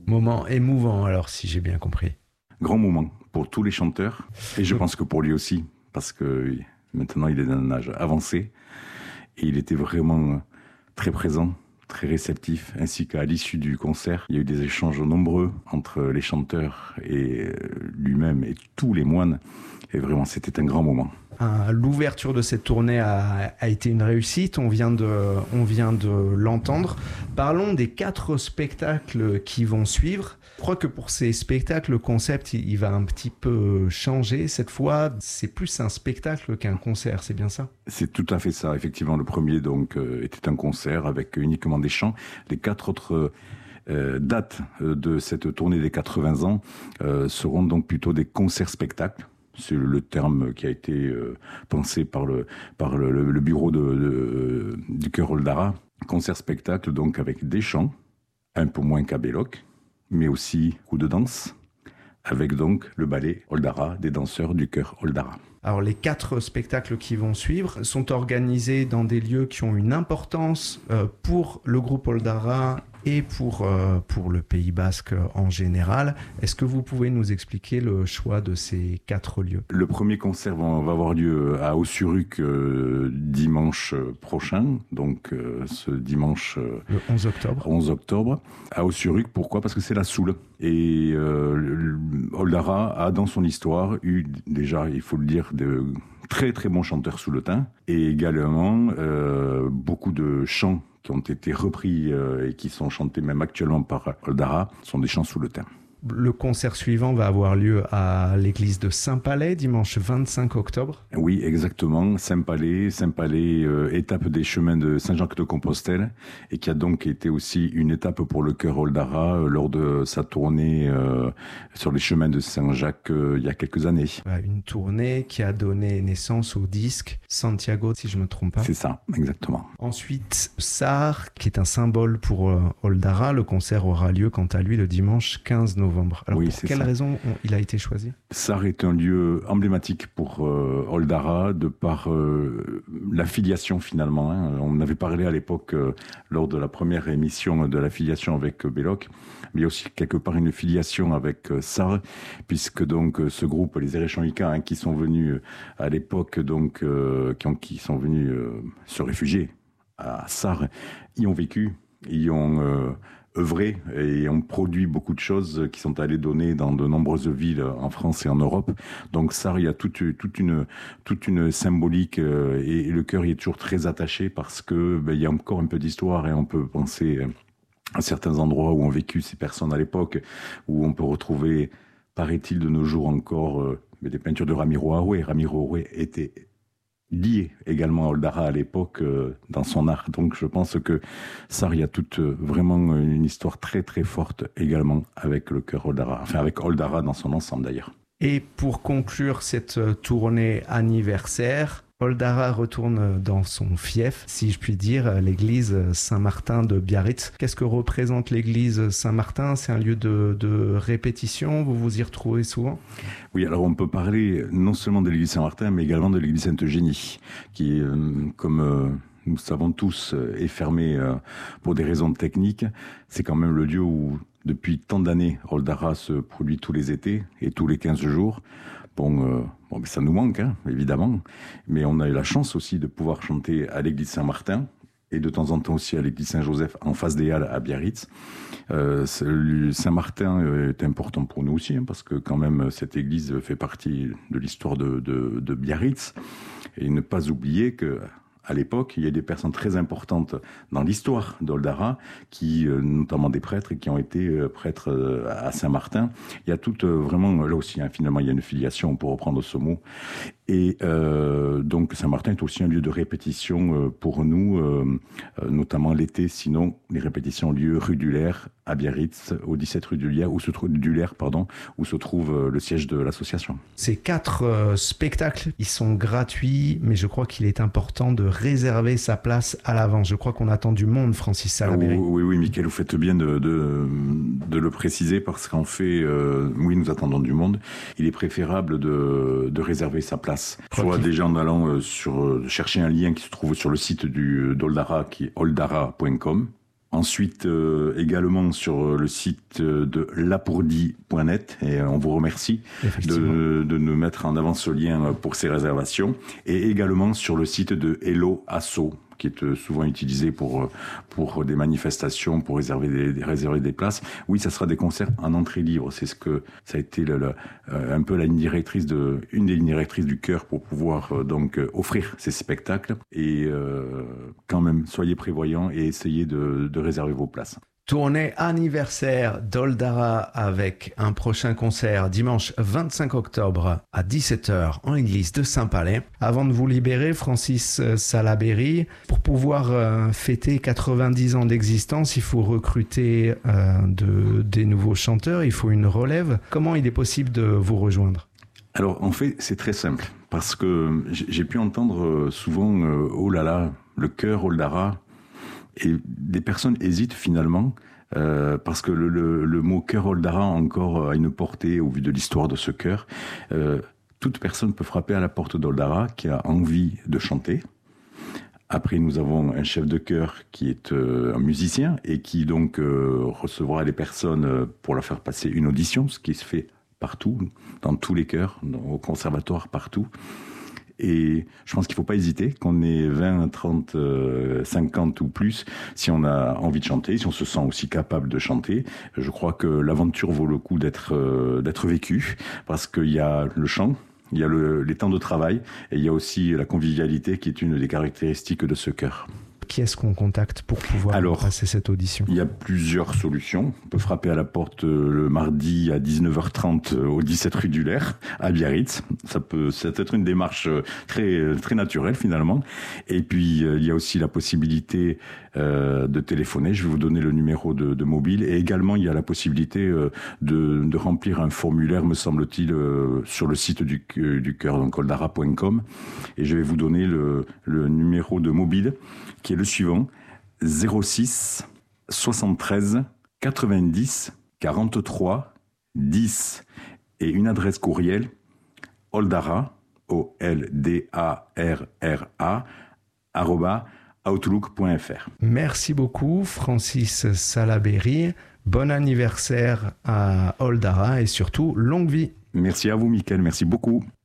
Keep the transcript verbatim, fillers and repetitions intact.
Moment émouvant alors, si j'ai bien compris. Grand moment pour tous les chanteurs, et je pense que pour lui aussi, parce que maintenant il est d'un âge avancé, et il était vraiment très présent, très réceptif, ainsi qu'à l'issue du concert, il y a eu des échanges nombreux entre les chanteurs et lui-même et tous les moines, et vraiment c'était un grand moment. Ah, l'ouverture de cette tournée a, a été une réussite, on vient, de, on vient de l'entendre. Parlons des quatre spectacles qui vont suivre. Je crois que pour ces spectacles, le concept il, il va un petit peu changer. Cette fois, c'est plus un spectacle qu'un concert, c'est bien ça ? C'est tout à fait ça, effectivement. Le premier donc euh, était un concert avec uniquement des chants. Les quatre autres euh, dates de cette tournée des quatre-vingts ans euh, seront donc plutôt des concerts-spectacles. C'est le terme qui a été euh, pensé par le, par le, le, le bureau de, de, du chœur Oldara. Concert-spectacle, donc avec des chants, un peu moins qu'à Belloc, mais aussi coup de danse, avec donc le ballet Oldara, des danseurs du chœur Oldara. Alors les quatre spectacles qui vont suivre sont organisés dans des lieux qui ont une importance euh, pour le groupe Oldara et pour, euh, pour le Pays Basque en général. Est-ce que vous pouvez nous expliquer le choix de ces quatre lieux ? Le premier concert va, va avoir lieu à Ossuruc euh, dimanche prochain, donc euh, ce dimanche euh, le onze octobre. onze octobre. À Ossuruc, pourquoi ? Parce que c'est la Soule. Et euh, Oldara a dans son histoire eu déjà, il faut le dire, de très très bons chanteurs souletins et également euh, beaucoup de chants qui ont été repris euh, et qui sont chantés même actuellement par Oldara, sont des chants souletins. Le concert suivant va avoir lieu à l'église de Saint-Palais, dimanche vingt-cinq octobre. Oui, exactement. Saint-Palais, Saint-Palais, euh, étape des chemins de Saint-Jacques-de-Compostelle, et qui a donc été aussi une étape pour le chœur Oldara euh, lors de sa tournée euh, sur les chemins de Saint-Jacques euh, il y a quelques années. Une tournée qui a donné naissance au disque Santiago, si je ne me trompe pas. C'est ça, exactement. Ensuite, Sar, qui est un symbole pour euh, Oldara. Le concert aura lieu, quant à lui, le dimanche quinze novembre. Alors, oui, pour quelle ça. raison on, il a été choisi ? Sar est un lieu emblématique pour euh, Oldara, de par euh, la filiation finalement. Hein. On avait parlé à l'époque, euh, lors de la première émission, de la filiation avec euh, Belloc, mais il y a aussi quelque part une filiation avec euh, Sar, puisque donc euh, ce groupe, les Erechanvika, hein, qui sont venus euh, à l'époque, donc euh, qui, ont, qui sont venus euh, se réfugier à Sar, y ont vécu, y ont... Euh, œuvré et ont produit beaucoup de choses qui sont allées donner dans de nombreuses villes en France et en Europe. Donc ça, il y a toute, toute, une, toute une symbolique euh, et, et le cœur y est toujours très attaché parce que ben, il y a encore un peu d'histoire et on peut penser à certains endroits où ont vécu ces personnes à l'époque, où on peut retrouver, paraît-il de nos jours encore, euh, des peintures de Ramiro Arouet. Ramiro Arouet était lié également à Oldara à l'époque euh, dans son art. Donc je pense que ça, il y a toute euh, vraiment une histoire très très forte également avec le chœur Oldara, enfin avec Oldara dans son ensemble d'ailleurs. Et pour conclure cette tournée anniversaire, Oldara retourne dans son fief, si je puis dire, l'église Saint-Martin de Biarritz. Qu'est-ce que représente l'église Saint-Martin ? C'est un lieu de, de répétition, vous vous y retrouvez souvent ? Oui, alors on peut parler non seulement de l'église Saint-Martin, mais également de l'église Sainte-Eugénie, qui, euh, comme euh, nous savons tous, est fermée euh, pour des raisons techniques. C'est quand même le lieu où, depuis tant d'années, Oldara se produit tous les étés et tous les quinze jours. Bon, euh, bon ça nous manque, hein, évidemment, mais on a eu la chance aussi de pouvoir chanter à l'église Saint-Martin et de temps en temps aussi à l'église Saint-Joseph en face des Halles à Biarritz. Euh, Saint-Martin est important pour nous aussi, hein, parce que quand même cette église fait partie de l'histoire de, de, de Biarritz. Et ne pas oublier que à l'époque, il y a des personnes très importantes dans l'histoire d'Oldara, qui, euh, notamment des prêtres, qui ont été euh, prêtres euh, à Saint-Martin. Il y a tout euh, vraiment, là aussi, hein, finalement, il y a une filiation, pour reprendre ce mot. Et euh, donc Saint-Martin est aussi un lieu de répétition euh, pour nous, euh, euh, notamment l'été. Sinon, les répétitions ont lieu rue du Lair à Biarritz, au dix-sept rue du Lair, où se trouve du Lair, pardon, où se trouve euh, le siège de l'association. Ces quatre euh, spectacles, ils sont gratuits, mais je crois qu'il est important de réserver sa place à l'avance. Je crois qu'on attend du monde, Francis Salaberry. Oui, oui, oui, Mickaël, vous faites bien de, de, de le préciser, parce qu'en fait, euh, oui, nous attendons du monde. Il est préférable de, de réserver sa place. Soit déjà en allant euh, sur, euh, chercher un lien qui se trouve sur le site du d'Oldara, qui est oldara point com. Ensuite, euh, également sur le site de lapourdi point net, et on vous remercie de, de nous mettre en avant ce lien pour ces réservations, et également sur le site de Hello Asso, qui est souvent utilisé pour pour des manifestations, pour réserver des, réserver des places. Oui, ça sera des concerts en entrée libre. C'est ce que ça a été le, le, un peu la ligne directrice de une des lignes directrices du chœur pour pouvoir donc offrir ces spectacles. Et euh, quand même, soyez prévoyants et essayez de, de réserver vos places. Tournée anniversaire d'Oldara avec un prochain concert dimanche vingt-cinq octobre à dix-sept heures en l'église de Saint-Palais. Avant de vous libérer, Francis Salaberry, pour pouvoir euh, fêter quatre-vingt-dix ans d'existence, il faut recruter euh, de, des nouveaux chanteurs, il faut une relève. Comment il est possible de vous rejoindre ? Alors en fait, c'est très simple, parce que j'ai pu entendre souvent euh, « Oh là là, le chœur Oldara ». Et des personnes hésitent finalement, euh, parce que le, le, le mot chœur Oldara encore a une portée au vu de l'histoire de ce chœur. Euh, toute personne peut frapper à la porte d'Oldara qui a envie de chanter. Après, nous avons un chef de chœur qui est euh, un musicien et qui donc euh, recevra les personnes pour leur faire passer une audition, ce qui se fait partout, dans tous les chœurs, au conservatoire, partout. Et je pense qu'il ne faut pas hésiter, qu'on ait vingt, trente, cinquante ou plus, si on a envie de chanter, si on se sent aussi capable de chanter. Je crois que l'aventure vaut le coup d'être euh, d'être vécue, parce qu'il y a le chant, il y a le, les temps de travail, et il y a aussi la convivialité qui est une des caractéristiques de ce chœur. Qui est-ce qu'on contacte pour pouvoir Alors, passer cette audition ? Il y a plusieurs solutions. On peut frapper à la porte le mardi à dix-neuf heures trente au dix-sept rue du Lair, à Biarritz. Ça peut, ça peut être une démarche très, très naturelle finalement. Et puis, il y a aussi la possibilité euh, de téléphoner. Je vais vous donner le numéro de, de mobile. Et également, il y a la possibilité euh, de, de remplir un formulaire, me semble-t-il, euh, sur le site du, du chœur, donc oldara point com. Et je vais vous donner le, le numéro de mobile, qui est le suivant, zéro six soixante-treize quatre-vingt-dix quarante-trois dix, et une adresse courriel oldara, O L D A R R A, arroba outlook point f r. Merci beaucoup Francis Salaberry, bon anniversaire à Oldara et surtout longue vie. Merci à vous Mickaël, merci beaucoup.